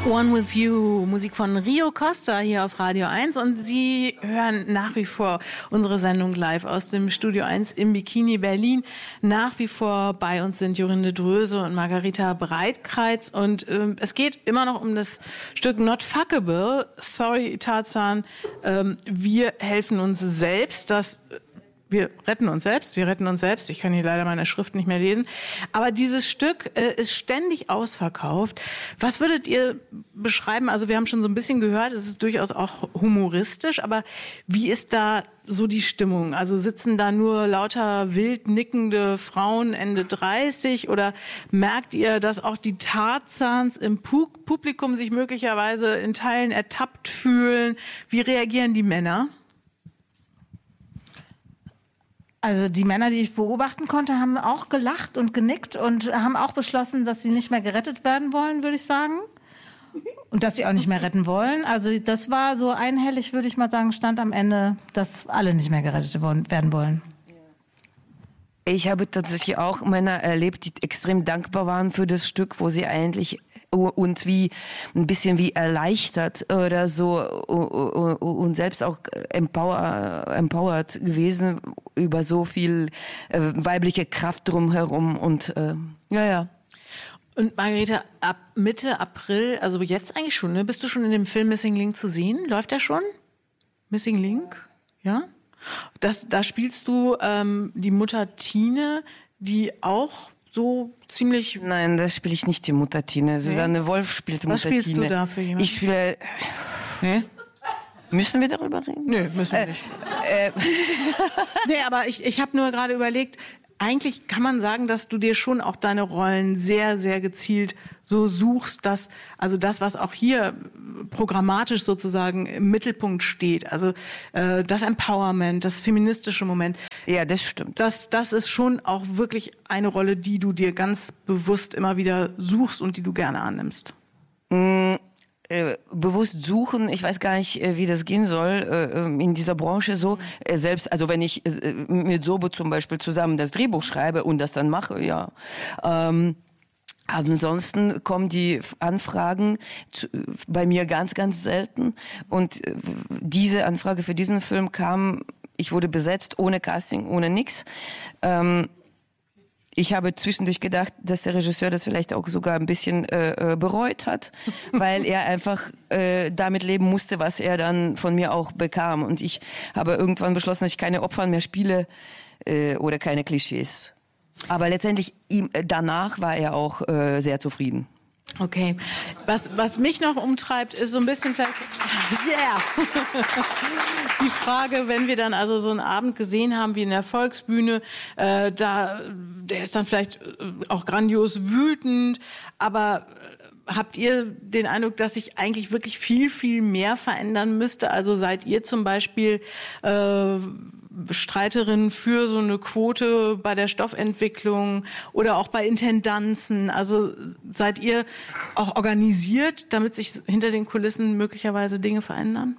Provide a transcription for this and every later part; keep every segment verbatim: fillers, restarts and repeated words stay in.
One With You, Musik von Rio Costa hier auf Radio eins und Sie hören nach wie vor unsere Sendung live aus dem Studio eins im Bikini Berlin. Nach wie vor bei uns sind Jorinde Dröse und Margarita Breitkreitz und ähm, es geht immer noch um das Stück Not Fuckable, Sorry Tarzan, ähm, wir helfen uns selbst, das Wir retten uns selbst, wir retten uns selbst. Ich kann hier leider meine Schrift nicht mehr lesen. Aber dieses Stück äh, ist ständig ausverkauft. Was würdet ihr beschreiben? Also wir haben schon so ein bisschen gehört, es ist durchaus auch humoristisch. Aber wie ist da so die Stimmung? Also sitzen da nur lauter wild nickende Frauen Ende dreißig? Oder merkt ihr, dass auch die Tarzans im Pu- Publikum sich möglicherweise in Teilen ertappt fühlen? Wie reagieren die Männer? Also die Männer, die ich beobachten konnte, haben auch gelacht und genickt und haben auch beschlossen, dass sie nicht mehr gerettet werden wollen, würde ich sagen. Und dass sie auch nicht mehr retten wollen. Also das war so einhellig, würde ich mal sagen, stand am Ende, dass alle nicht mehr gerettet werden wollen. Ich habe tatsächlich auch Männer erlebt, die extrem dankbar waren für das Stück, wo sie eigentlich und wie ein bisschen wie erleichtert oder so und selbst auch empower, empowered gewesen über so viel äh, weibliche Kraft drumherum und äh, ja, ja. Und Margarita, ab Mitte April, also jetzt eigentlich schon, ne? Bist du schon in dem Film Missing Link zu sehen? Läuft der schon? Missing Link? Ja? Das, da spielst du ähm, die Mutter Tine, die auch so ziemlich... Nein, da spiele ich nicht die Mutter Tine. Susanne nee. Wolf spielt die Mutter Tine. Was spielst du da für jemanden? Ich spiele... Nee? Müssen wir darüber reden? Nö, müssen wir nicht. Äh, äh. Nee, aber ich, ich habe nur gerade überlegt, eigentlich kann man sagen, dass du dir schon auch deine Rollen sehr, sehr gezielt so suchst, dass also das, was auch hier programmatisch sozusagen im Mittelpunkt steht, also äh, das Empowerment, das feministische Moment. Ja, das stimmt. Das, das ist schon auch wirklich eine Rolle, die du dir ganz bewusst immer wieder suchst und die du gerne annimmst. Mm. Äh, bewusst suchen, ich weiß gar nicht, äh, wie das gehen soll, äh, in dieser Branche so, äh, selbst, also wenn ich äh, mit Sobo zum Beispiel zusammen das Drehbuch schreibe und das dann mache, ja, ähm, ansonsten kommen die Anfragen zu, bei mir ganz, ganz selten und äh, diese Anfrage für diesen Film kam, ich wurde besetzt, ohne Casting, ohne nix, ähm, Ich habe zwischendurch gedacht, dass der Regisseur das vielleicht auch sogar ein bisschen äh, bereut hat, weil er einfach äh, damit leben musste, was er dann von mir auch bekam. Und ich habe irgendwann beschlossen, dass ich keine Opfer mehr spiele äh, oder keine Klischees. Aber letztendlich ihm, danach war er auch äh, sehr zufrieden. Okay. Was, was mich noch umtreibt, ist so ein bisschen vielleicht, yeah, die Frage, wenn wir dann also so einen Abend gesehen haben wie in der Volksbühne, äh, da, der ist dann vielleicht auch grandios wütend, aber habt ihr den Eindruck, dass sich eigentlich wirklich viel, viel mehr verändern müsste? Also seid ihr zum Beispiel äh, Streiterin für so eine Quote bei der Stoffentwicklung oder auch bei Intendanzen? Also seid ihr auch organisiert, damit sich hinter den Kulissen möglicherweise Dinge verändern?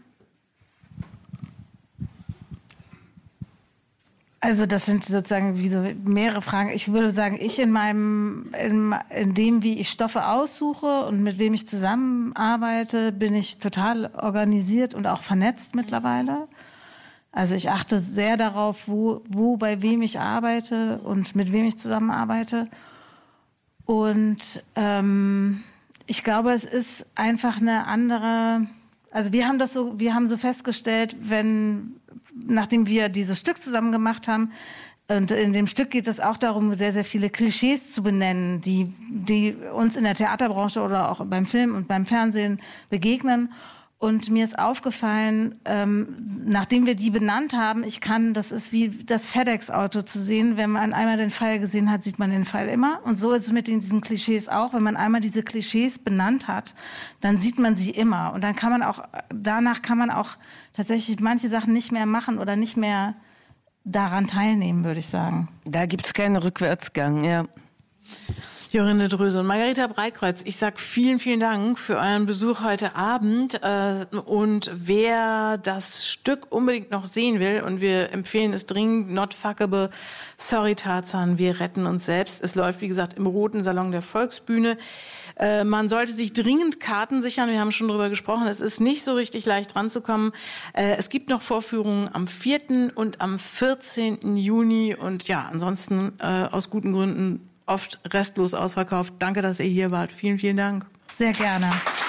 Also das sind sozusagen wie so mehrere Fragen. Ich würde sagen, ich in meinem, in, in dem, wie ich Stoffe aussuche und mit wem ich zusammenarbeite, bin ich total organisiert und auch vernetzt mittlerweile. Also ich achte sehr darauf, wo, wo bei wem ich arbeite und mit wem ich zusammenarbeite. Und ähm, ich glaube, es ist einfach eine andere. Also wir haben das so, wir haben so festgestellt, wenn nachdem wir dieses Stück zusammen gemacht haben, und in dem Stück geht es auch darum, sehr, sehr viele Klischees zu benennen, die, die uns in der Theaterbranche oder auch beim Film und beim Fernsehen begegnen. Und mir ist aufgefallen, ähm, nachdem wir die benannt haben, ich kann, das ist wie das FedEx-Auto zu sehen. Wenn man einmal den Pfeil gesehen hat, sieht man den Pfeil immer. Und so ist es mit den, diesen Klischees auch. Wenn man einmal diese Klischees benannt hat, dann sieht man sie immer. Und dann kann man auch, danach kann man auch tatsächlich manche Sachen nicht mehr machen oder nicht mehr daran teilnehmen, würde ich sagen. Da gibt's keinen Rückwärtsgang, ja. Jorinde Dröse und Margarita Breitkreuz, ich sag vielen, vielen Dank für euren Besuch heute Abend. Und wer das Stück unbedingt noch sehen will, und wir empfehlen es dringend, Not Fuckable, Sorry Tarzan, wir retten uns selbst. Es läuft, wie gesagt, im Roten Salon der Volksbühne. Man sollte sich dringend Karten sichern, wir haben schon drüber gesprochen. Es ist nicht so richtig leicht ranzukommen. Es gibt noch Vorführungen am vierten und am vierzehnten Juni. Und ja, ansonsten aus guten Gründen oft restlos ausverkauft. Danke, dass ihr hier wart. Vielen, vielen Dank. Sehr gerne.